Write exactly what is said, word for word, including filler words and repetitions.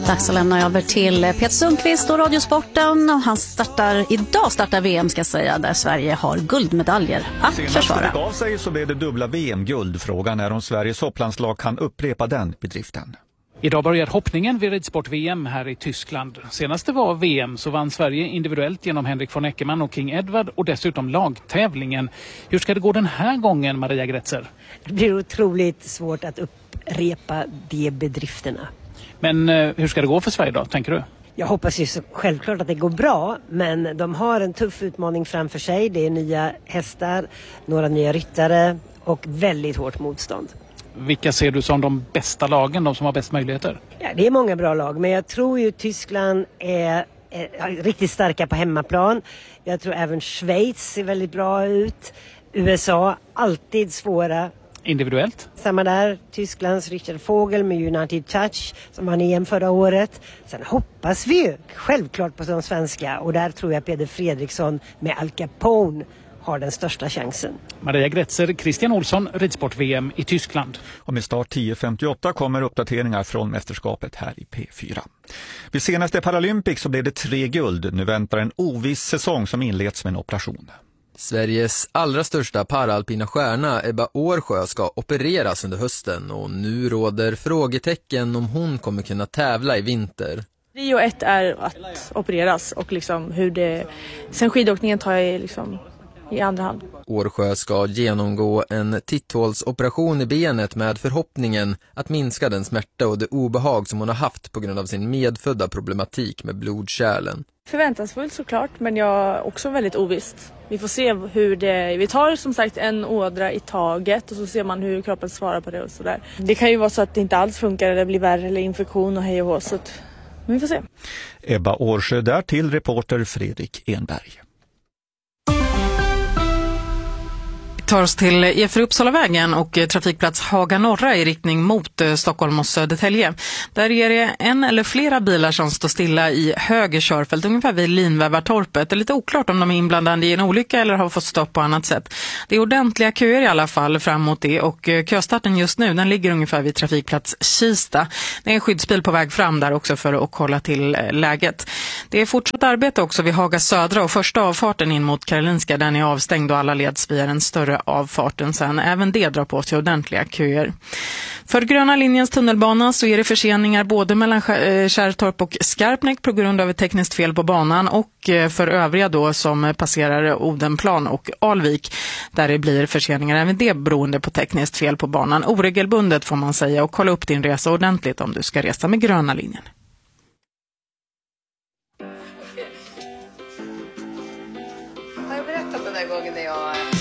Dags att lämna över till Peter Sundqvist och Radiosporten. Och han startar, idag startar V M ska jag säga, där Sverige har guldmedaljer att Senast försvara. det gav sig så blev det dubbla V M-guld. Frågan är om Sveriges hopplandslag kan upprepa den bedriften. Idag börjar hoppningen vid ridsport-V M här i Tyskland. Senast det var V M så vann Sverige individuellt genom Henrik von Eckermann och King Edward och dessutom lagtävlingen. Hur ska det gå den här gången, Maria Gretzer? Det blir otroligt svårt att upprepa de bedrifterna. Men eh, hur ska det gå för Sverige då, tänker du? Jag hoppas ju så självklart att det går bra, men de har en tuff utmaning framför sig. Det är nya hästar, några nya ryttare och väldigt hårt motstånd. Vilka ser du som de bästa lagen, de som har bäst möjligheter? Ja, det är många bra lag, men jag tror ju Tyskland är, är riktigt starka på hemmaplan. Jag tror även Schweiz ser väldigt bra ut. U S A, alltid svåra. Individuellt? Samma där, Tysklands Richard Vogel med United Touch som vann E M förra året. Sen hoppas vi ju självklart på de svenska, och där tror jag Peder Fredriksson med Al Capone har den största chansen. Maria Gretzer, Christian Olsson, ridsport-V M i Tyskland. Och med start tio femtioåtta kommer uppdateringar från mästerskapet här i P fyra. Vid senaste Paralympics så blev det tre guld. Nu väntar en oviss säsong som inleds med en operation. Sveriges allra största paralpina stjärna Ebba Årsjö ska opereras under hösten och nu råder frågetecken om hon kommer kunna tävla i vinter. Prio ett är att opereras och liksom hur det, sen skidåkningen tar jag liksom i andra hand. Årsjö ska genomgå en titthålsoperation i benet med förhoppningen att minska den smärta och det obehag som hon har haft på grund av sin medfödda problematik med blodkärlen. Förväntansfullt såklart, men jag är också väldigt ovisst. Vi får se hur det, vi tar som sagt en ådra i taget och så ser man hur kroppen svarar på det och sådär. Det kan ju vara så att det inte alls funkar eller blir värre eller infektion och hej och hå, så att, men vi får se. Ebba Årsjö där till reporter Fredrik Enberg. Tar oss till E F Uppsalavägen och trafikplats Haga Norra i riktning mot Stockholm och Södertälje. Där är det en eller flera bilar som står stilla i höger körfält ungefär vid Linvävartorpet. Det är lite oklart om de är inblandade i en olycka eller har fått stopp på annat sätt. Det är ordentliga köer i alla fall fram mot det, och köstarten just nu den ligger ungefär vid trafikplats Kista. Det är en skyddsbil på väg fram där också för att kolla till läget. Det är fortsatt arbete också vid Haga Södra och första avfarten in mot Karolinska, den är avstängd och alla leds via en större avfarten sen. Även det drar på sig ordentliga köer. För gröna linjens tunnelbana så är det förseningar både mellan Kärrtorp och Skarpnäck på grund av ett tekniskt fel på banan, och för övriga då som passerar Odenplan och Alvik där det blir förseningar även det beroende på tekniskt fel på banan. Oregelbundet får man säga, och kolla upp din resa ordentligt om du ska resa med gröna linjen. Har jag berättat den där gången när jag